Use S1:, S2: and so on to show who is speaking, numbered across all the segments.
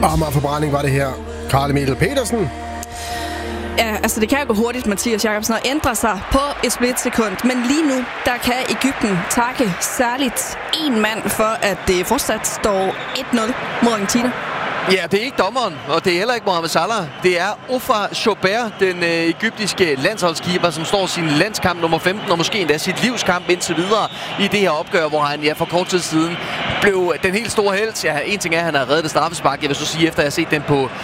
S1: Amagerforbrænding var det her. Carl Emil Petersen.
S2: Ja, altså det kan jo gå hurtigt, Mathias Jakobsen, og ændre sig på et splitsekund. Men lige nu, der kan Egypten takke særligt en mand for, at det fortsat står 1-0 mod Argentina.
S3: Ja, det er ikke dommeren, og det er heller ikke Mohamed Salah. Det er Ofra Joubert, den egyptiske landsholdskeeper, som står sin landskamp nummer 15, og måske endda sit livskamp indtil videre i det her opgør, hvor han for kort tid siden blev den helt store helt. Ja, en ting er, at han har reddet straffespark. Jeg vil så sige, efter at have set den på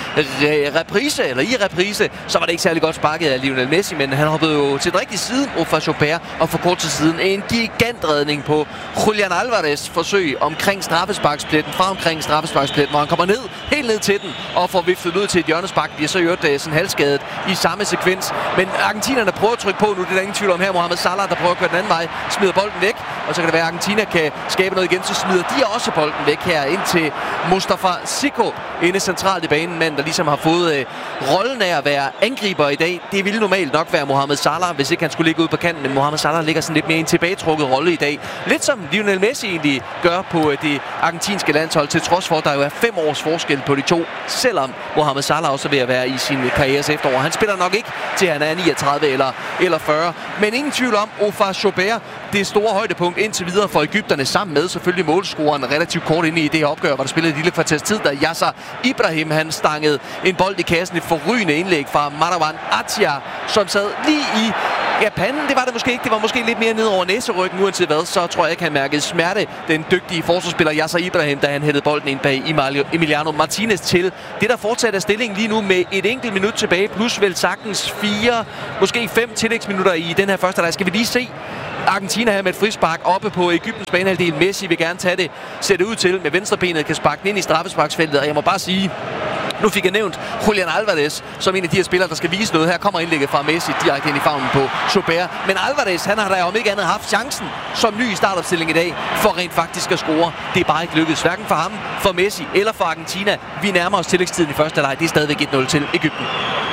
S3: reprise, så var det ikke særlig godt sparket af Lionel Messi, men han hoppede jo til den rigtige side, Ofra Joubert, og for kort tid siden en gigantredning på Julian Alvarez forsøg omkring straffesparkspletten, fra omkring straffesparkspletten, hvor han kommer ned, helt ned til den, og får viftet ud til et hjørnespark. Bliver så gjort sådan halvskadet i samme sekvens. Men argentinerne prøver at trykke på nu, det er der ingen tvivl om her. Mohamed Salah, der prøver at køre den anden vej, smider bolden væk, og så kan det være, at Argentina kan skabe noget igen, så smider de også bolden væk her ind til Mustafa Siko inde centralt i banen, mand, der ligesom har fået rollen af at være angriber i dag. Det ville normalt nok være Mohamed Salah, hvis ikke han skulle ligge ude på kanten, men Mohamed Salah ligger sådan lidt mere i en tilbagetrukket rolle i dag. Lidt som Lionel Messi egentlig gør på det argentinske landshold, til trods for, at der jo er 5 års forskel på de to, selvom Mohamed Salah også er ved at være i sin karrieres efterår. Han spiller nok ikke til han er 39 eller 40, men ingen tvivl om Ofra Joubert, det store højdepunkt indtil videre for Egypterne, sammen med selvfølgelig målscoreren relativt kort inde i det her opgør, hvor der spillede et lille kvarters tid, da Yasser Ibrahim han stangede en bold i kassen, et forrygende indlæg fra Marwan Atia, som sad lige i panden. Det var det måske ikke. Det var måske lidt mere ned over næseryggen. Uanset hvad, så tror jeg ikke, han mærkede smerte, den dygtige forsvarsspiller Yasser Ibrahim, da han hættede bolden ind bag Emiliano Martinez til. Det, der fortsat er stillingen lige nu med et enkelt minut tilbage, plus vel sagtens 4, måske 5 tillægsminutter i den her første leg. Skal vi lige se Argentina her med et frispark oppe på Egyptens banehalvdel. Messi vil gerne tage det, sætte ud til med venstrebenet, kan sparke den ind i straffesparksfeltet, og jeg må bare sige, nu fik jeg nævnt Julian Alvarez som en af de her spillere, der skal vise noget. Her kommer indlægget fra Messi direkte ind i favnen på Joubert. Men Alvarez, han har da om ikke andet haft chancen som ny i startopstilling i dag for rent faktisk at score. Det er bare ikke lykkedes, hverken for ham, for Messi eller for Argentina. Vi nærmer os tillægstiden i første leg. Det er stadigvæk 1-0 til Egypten.